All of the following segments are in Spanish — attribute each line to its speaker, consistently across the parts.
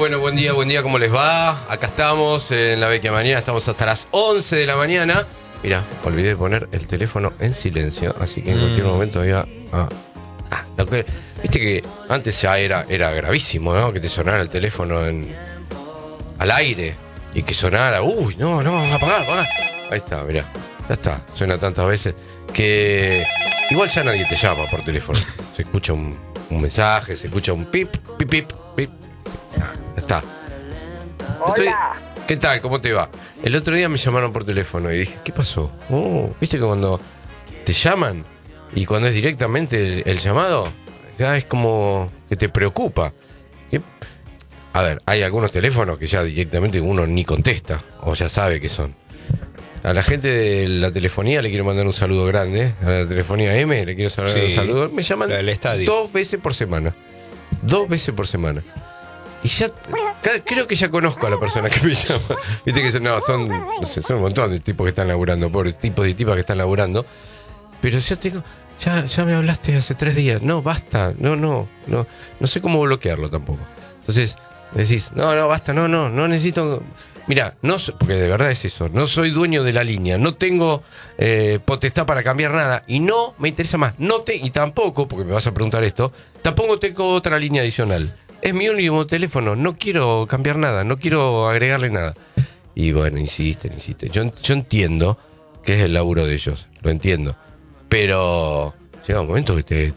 Speaker 1: Bueno, buen día, ¿cómo les va? Acá estamos en la Vecchia Mañana, estamos hasta las 11 de la mañana. Mira, olvidé de poner el teléfono en silencio, así que en cualquier momento voy a... viste que antes ya era gravísimo, ¿no? Que te sonara el teléfono al aire y que sonara, no, vamos a apagar. Ahí está, mirá, ya está, suena tantas veces que igual ya nadie te llama por teléfono. Se escucha un mensaje, se escucha un pip. Ya está.
Speaker 2: Hola.
Speaker 1: ¿Qué tal? ¿Cómo te va? El otro día me llamaron por teléfono y dije, ¿qué pasó? ¿Viste que cuando te llaman y cuando es directamente el llamado, ya es como que te preocupa? A ver, hay algunos teléfonos que ya directamente uno ni contesta o ya sabe que son. A la gente de la telefonía le quiero mandar un saludo grande. A la telefonía M le quiero mandar un saludo. Me llaman 2 veces por semana. 2 veces por semana. Y ya creo que ya conozco a la persona que me llama. Viste que son un montón de tipos que están laburando, pobres tipos y tipas que están laburando. Pero ya me hablaste hace 3 días. No, basta. No sé cómo bloquearlo tampoco. Entonces decís, no, basta, no necesito. Mira, porque de verdad es eso. No soy dueño de la línea, no tengo potestad para cambiar nada y no me interesa más. Y tampoco, porque me vas a preguntar esto, tampoco tengo otra línea adicional. Es mi único teléfono, no quiero cambiar nada, no quiero agregarle nada. Y bueno, insisten. Yo entiendo que es el laburo de ellos, lo entiendo. Pero llega un momento que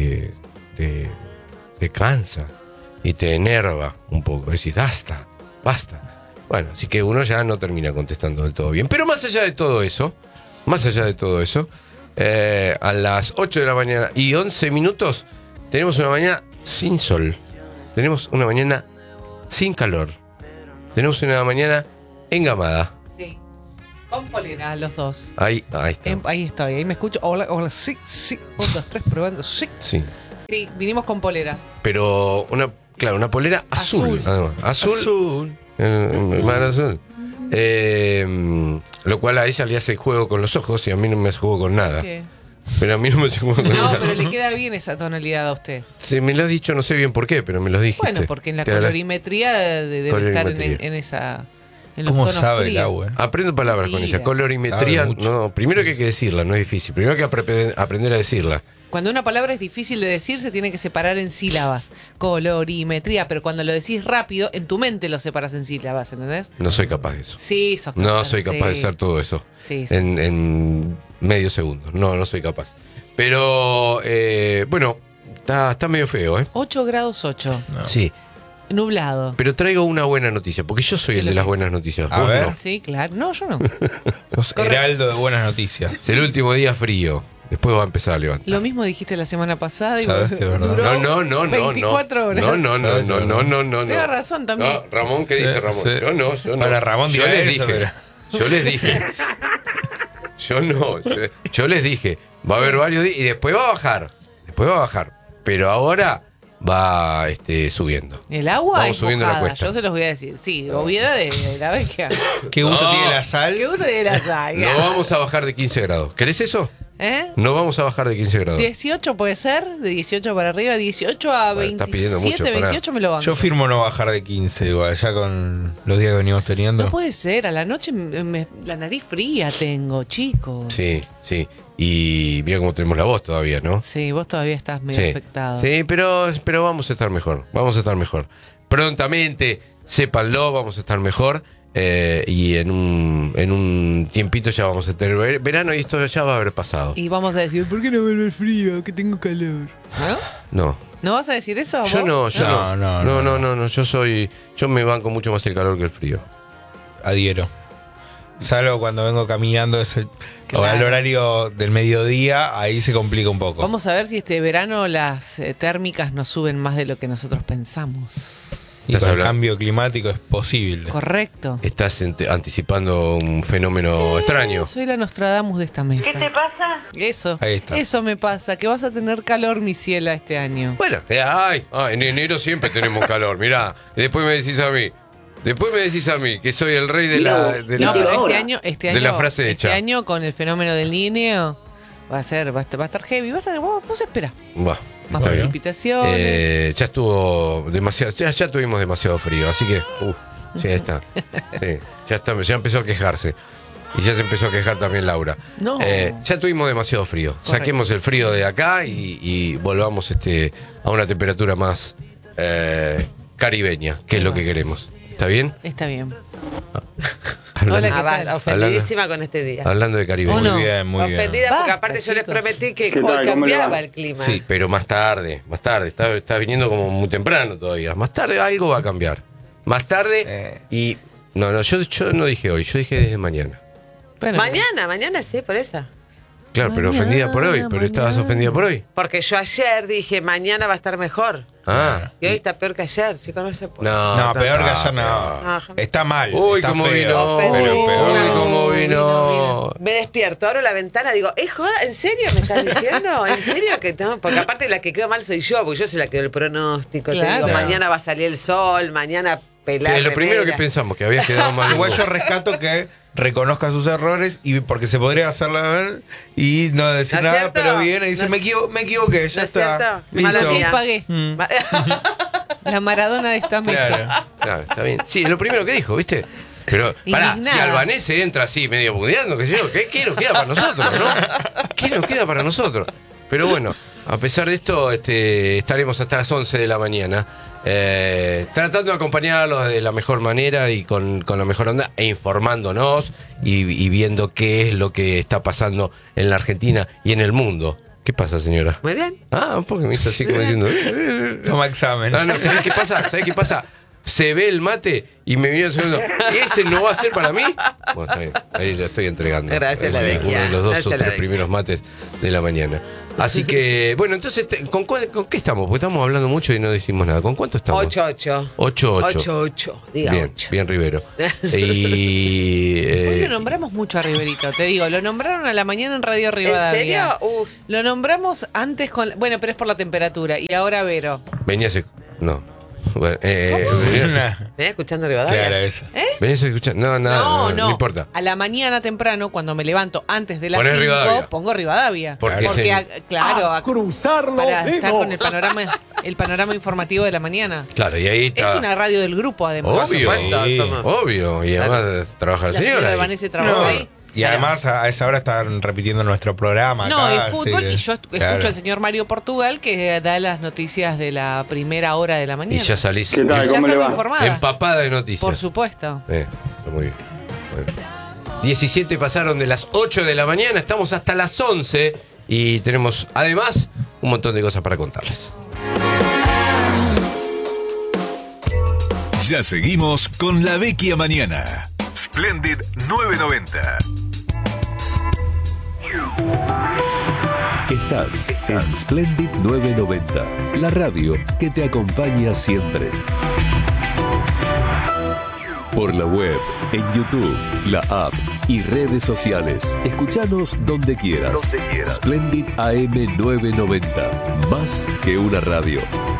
Speaker 1: te cansa y te enerva un poco. Decís, basta. Bueno, así que uno ya no termina contestando del todo bien. Pero más allá de todo eso, a las 8 de la mañana y 11 minutos tenemos una mañana sin sol. Tenemos una mañana sin calor. Tenemos una mañana engamada.
Speaker 3: Sí. Con polera, los dos.
Speaker 1: Ahí está.
Speaker 3: Ahí estoy, ahí me escucho. Hola, sí. 1, 2, 3, probando. Sí. Sí, vinimos con polera.
Speaker 1: Pero una polera azul. Azul. Azul. Lo cual a ella le hace juego con los ojos y a mí no me hace juego con nada.
Speaker 3: ¿Qué?
Speaker 1: Pero a mí no me hace juego con nada.
Speaker 3: No, pero le queda bien esa tonalidad a usted.
Speaker 1: Sí, me lo has dicho, no sé bien por qué, pero me lo dijiste.
Speaker 3: Bueno, porque en la colorimetría debe estar en esa... En los
Speaker 4: ¿Cómo
Speaker 3: tonos
Speaker 4: sabe
Speaker 3: fríos.
Speaker 4: el agua?
Speaker 1: Aprendo palabras con ella. Colorimetría, no, primero que hay que decirla, no es difícil. Primero hay que aprender a decirla.
Speaker 3: Cuando una palabra es difícil de decir, se tiene que separar en sílabas. Colorimetría, pero cuando lo decís rápido, en tu mente lo separas en sílabas, ¿entendés?
Speaker 1: No soy capaz de eso.
Speaker 3: Sí, sos capaz.
Speaker 1: No soy capaz de hacer todo eso.
Speaker 3: Sí.
Speaker 1: En medio segundo. No soy capaz. Pero, bueno, está medio feo, ¿eh?
Speaker 3: 8 grados 8.
Speaker 4: No.
Speaker 1: Sí.
Speaker 3: Nublado.
Speaker 1: Pero traigo una buena noticia, porque yo soy el de las buenas noticias.
Speaker 4: A
Speaker 1: ¿Vos
Speaker 4: ver.
Speaker 1: no?
Speaker 3: Sí, claro. No, yo no.
Speaker 4: Sos heraldo de buenas noticias.
Speaker 1: Es el último día frío. Después va a empezar a levantar.
Speaker 3: Lo mismo dijiste la semana pasada.
Speaker 4: Sabes que es verdad.
Speaker 3: Duró
Speaker 1: No.
Speaker 3: 24 horas.
Speaker 1: No.
Speaker 3: Tienes razón también.
Speaker 1: No, Ramón, ¿qué dice Ramón?
Speaker 4: Sí.
Speaker 1: Yo no.
Speaker 4: Bueno, Ramón
Speaker 1: yo
Speaker 4: diga
Speaker 1: les
Speaker 4: eso,
Speaker 1: dije. Yo les dije. Yo les dije. Va a haber varios días y después va a bajar. Pero ahora va subiendo.
Speaker 3: El agua
Speaker 1: Vamos
Speaker 3: es
Speaker 1: subiendo la
Speaker 3: mojada,
Speaker 1: cuesta.
Speaker 3: yo se los voy a decir. Sí, Oviedo de la Vecchia.
Speaker 4: ¿Qué gusto
Speaker 1: No.
Speaker 4: tiene la sal?
Speaker 3: ¿Qué gusto de la sal?
Speaker 1: No vamos a bajar de 15 grados. ¿Querés eso?
Speaker 3: ¿Eh?
Speaker 1: No vamos a bajar de 15 grados.
Speaker 3: 18 puede ser, de 18 para arriba, 18 a
Speaker 1: Bueno, estás pidiendo
Speaker 3: 27,
Speaker 1: mucho, pará.
Speaker 3: 28 me lo banco.
Speaker 4: Yo firmo no bajar de 15 igual, ya con los días que venimos teniendo.
Speaker 3: No puede ser, a la noche la nariz fría tengo, chicos.
Speaker 1: Sí. Y mira cómo tenemos la voz todavía, ¿no?
Speaker 3: Sí, vos todavía estás medio afectado.
Speaker 1: Sí, pero vamos a estar mejor. Prontamente, sépanlo, vamos a estar mejor. Y en un tiempito ya vamos a tener verano y esto ya va a haber pasado.
Speaker 3: Y vamos a decir, ¿por qué no vuelve el frío? Que tengo calor. ¿No?
Speaker 1: No.
Speaker 3: ¿No vas a decir eso?
Speaker 1: Yo
Speaker 3: vos?
Speaker 1: no. Yo me banco mucho más el calor que el frío.
Speaker 4: Adhiero. Salvo cuando vengo caminando
Speaker 3: Claro.
Speaker 4: o al horario del mediodía, ahí se complica un poco.
Speaker 3: Vamos a ver si este verano las térmicas nos suben más de lo que nosotros pensamos.
Speaker 4: Y con el
Speaker 1: hablando-
Speaker 4: cambio climático es posible.
Speaker 3: Correcto.
Speaker 1: Estás anticipando un fenómeno extraño.
Speaker 3: Soy la Nostradamus de esta mesa.
Speaker 2: ¿Qué te pasa?
Speaker 3: Eso.
Speaker 4: Ahí está.
Speaker 3: Eso me pasa, que vas a tener calor, mi ciela, este año.
Speaker 1: Bueno, en enero siempre tenemos calor, mirá. Y después me decís a mí que soy el rey de la
Speaker 3: No, pero este año
Speaker 1: de la frase
Speaker 3: este
Speaker 1: hecha.
Speaker 3: año con el fenómeno del Niño Va a estar heavy. Vos espera.
Speaker 1: Buah,
Speaker 3: Más
Speaker 1: está bien.
Speaker 3: precipitaciones.
Speaker 1: Ya estuvo demasiado, ya tuvimos demasiado frío, así que, sí, está. Sí, ya empezó a quejarse. Y ya se empezó a quejar también Laura.
Speaker 3: No.
Speaker 1: Ya tuvimos demasiado frío.
Speaker 3: Correcto.
Speaker 1: Saquemos el frío de acá y volvamos a una temperatura más caribeña, que es lo que queremos. ¿Está bien?
Speaker 3: Está bien.
Speaker 1: Hablando,
Speaker 3: Hola, ¿qué tal?
Speaker 5: Basta, ofendidísima con este día.
Speaker 1: hablando de Caribe.
Speaker 3: ¿O no?
Speaker 4: Muy bien, muy bien.
Speaker 5: Ofendida porque
Speaker 3: Basta,
Speaker 5: aparte yo les
Speaker 3: chicos.
Speaker 5: prometí que
Speaker 2: ¿Qué tal?
Speaker 5: hoy
Speaker 2: ¿Cómo le
Speaker 5: cambiaba
Speaker 2: va?
Speaker 5: el clima.
Speaker 1: Sí, pero más tarde. Está viniendo como muy temprano todavía. Más tarde algo va a cambiar. Más tarde y... No, yo no dije hoy, yo dije desde mañana.
Speaker 3: Bueno,
Speaker 5: Mañana sí, por eso.
Speaker 1: Claro, pero
Speaker 3: Mañana,
Speaker 1: ofendida por hoy. Pero estabas
Speaker 3: mañana.
Speaker 1: ofendida por hoy.
Speaker 5: Porque yo ayer dije, mañana va a estar mejor.
Speaker 1: Ah.
Speaker 5: Y hoy está peor que ayer, chicos, no se puede.
Speaker 4: No, peor que ayer
Speaker 5: No,
Speaker 4: no.
Speaker 5: jamás.
Speaker 4: Está mal.
Speaker 1: Uy,
Speaker 4: está
Speaker 1: cómo
Speaker 4: feo.
Speaker 1: vino.
Speaker 4: Pero peor.
Speaker 1: Uy, cómo vino.
Speaker 5: Me despierto, abro la ventana, digo, joda? ¿En serio me estás diciendo? ¿En serio que no? Porque aparte la que quedó mal soy yo, porque yo soy la que doy el pronóstico. Te
Speaker 3: Claro.
Speaker 5: digo, mañana va a salir el sol, mañana pelar.
Speaker 1: Sí, es lo primero que
Speaker 5: remera.
Speaker 1: pensamos, que había quedado mal.
Speaker 4: Igual yo rescato que reconozca sus errores y porque se podría hacerla ver y no decir
Speaker 5: ¿No es
Speaker 4: nada,
Speaker 5: cierto?
Speaker 4: pero viene y dice,
Speaker 5: ¿No es-
Speaker 4: me equivoqué, ya
Speaker 5: ¿No es
Speaker 4: está.
Speaker 5: cierto?
Speaker 4: Listo.
Speaker 5: Mala
Speaker 3: Ok,
Speaker 5: mía.
Speaker 3: pagué. La Maradona de esta mesa.
Speaker 4: Claro.
Speaker 1: Claro, está bien. Sí, es lo primero que dijo, ¿viste? Pero, pará, si
Speaker 3: Indignada.
Speaker 1: Albanese entra así medio bugueando, qué sé yo, ¿qué nos queda para nosotros, no? ¿Qué nos queda para nosotros? Pero bueno, a pesar de esto, estaremos hasta las 11 de la mañana, tratando de acompañarlos de la mejor manera y con la mejor onda, e informándonos y viendo qué es lo que está pasando en la Argentina y en el mundo. ¿Qué pasa, señora?
Speaker 5: Muy bien.
Speaker 1: Ah, porque me hizo así como diciendo...
Speaker 4: Toma examen.
Speaker 1: No, ¿sabés qué pasa? ¿Sabés qué pasa? Se ve el mate y me vino el segundo. ¿Ese no va a ser para mí? Bueno, está bien. Ahí lo estoy entregando.
Speaker 5: Gracias, la
Speaker 1: Uno
Speaker 5: Vecchia.
Speaker 1: de los dos
Speaker 5: Gracias,
Speaker 1: o
Speaker 5: la
Speaker 1: tres
Speaker 5: Vecchia.
Speaker 1: primeros mates de la mañana. Así que, bueno, entonces, ¿con qué estamos? Porque estamos hablando mucho y no decimos nada. ¿Con cuánto estamos?
Speaker 5: 8-8.
Speaker 1: 8-8.
Speaker 5: 8-8. Diga
Speaker 1: Bien,
Speaker 5: 8.
Speaker 1: bien Rivero. Y...
Speaker 3: Hoy lo nombramos mucho a Riverito, te digo, lo nombraron a la mañana en Radio Rivadavia.
Speaker 5: ¿En serio? Uf.
Speaker 3: Lo nombramos antes bueno, pero es por la temperatura. Y ahora Vero.
Speaker 1: Venías... No. Bueno, venías,
Speaker 5: ¿Me escuchando Rivadavia?
Speaker 4: Claro, eso.
Speaker 1: venías escuchando... No, nada, no importa.
Speaker 3: A la mañana temprano, cuando me levanto antes de las
Speaker 1: Ponés
Speaker 3: 5,
Speaker 1: Rivadavia.
Speaker 3: pongo Rivadavia.
Speaker 1: Porque
Speaker 3: Porque,
Speaker 1: sí.
Speaker 3: claro,
Speaker 2: cruzar los
Speaker 3: para estar
Speaker 2: dedos.
Speaker 3: con el panorama informativo de la mañana.
Speaker 1: Claro, y ahí está...
Speaker 3: Es una radio del grupo, además.
Speaker 1: Obvio,
Speaker 5: supuesto,
Speaker 1: sí,
Speaker 5: somos.
Speaker 1: obvio. Y además trabaja la
Speaker 3: La señora
Speaker 1: señora. ahí.
Speaker 3: Albanese trabaja
Speaker 4: No,
Speaker 3: ahí.
Speaker 4: y además a esa hora están repitiendo nuestro programa.
Speaker 3: No,
Speaker 4: acá,
Speaker 3: es fútbol
Speaker 4: así que-
Speaker 3: y yo escucho
Speaker 4: claro.
Speaker 3: al señor Mario Portugal que da las noticias de la primera hora de la
Speaker 1: Y
Speaker 3: mañana.
Speaker 1: ya salís
Speaker 2: ¿Qué tal?
Speaker 3: Ya
Speaker 2: ¿Cómo le
Speaker 3: salgo
Speaker 2: va?
Speaker 3: informada.
Speaker 1: empapada de noticias.
Speaker 3: Por supuesto.
Speaker 1: Está muy bien. Bueno. 17 pasaron de las 8 de la mañana, estamos hasta las 11 y tenemos además un montón de cosas para contarles.
Speaker 6: Ya seguimos con La Vecchia Mañana. Splendid 990.
Speaker 7: Estás en Splendid 990, la radio que te acompaña siempre. Por la web, en YouTube, la app y redes sociales. Escuchanos donde quieras. Splendid AM 990, más que una radio.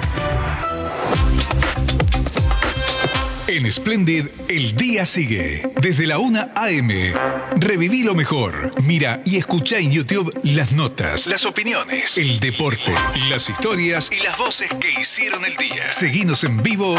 Speaker 6: En Splendid, el día sigue. Desde la 1 AM. Reviví lo mejor. Mira y escucha en YouTube las notas, las opiniones, el deporte, las historias y las voces que hicieron el día. Seguinos en vivo